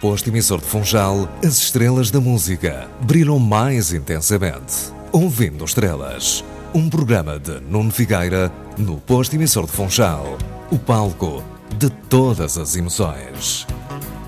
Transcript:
posto emissor de Funchal, as estrelas da música brilham mais intensamente. Ouvindo Estrelas, um programa de Nuno Figueira no posto emissor de Funchal, o palco de todas as emoções.